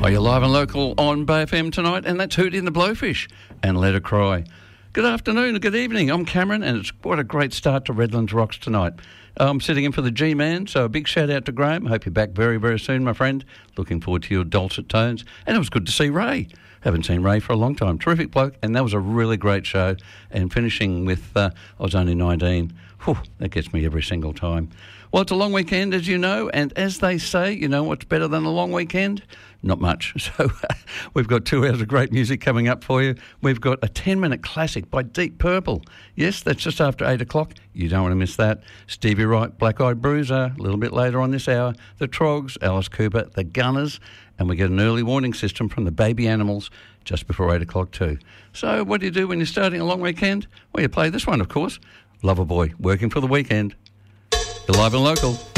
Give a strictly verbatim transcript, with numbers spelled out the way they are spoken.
you're live and local on Bay F M tonight, and that's Hootie and the Blowfish and Let Her Cry. Good afternoon and good evening. I'm Cameron, and it's what a great start to Redlands Rocks tonight. I'm sitting in for the G-Man, so a big shout out to Graham. Hope you're back very, very soon, my friend. Looking forward to your dulcet tones. And it was good to see Ray. Haven't seen Ray for a long time. Terrific bloke, and that was a really great show. And finishing with uh, I Was Only nineteen. Whew, that gets me every single time. Well, it's a long weekend, as you know, and as they say, you know what's better than a long weekend? Not much. So we've got two hours of great music coming up for you. We've got a ten-minute classic by Deep Purple. Yes, that's just after eight o'clock. You don't want to miss that. Stevie Wright, Black Eyed Bruiser, a little bit later on this hour. The Trogs, Alice Cooper, The Gunners, and we get an early warning system from the Baby Animals just before eight o'clock too. So what do you do when you're starting a long weekend? Well, you play this one, of course. Loverboy, Working for the Weekend. You're live and local.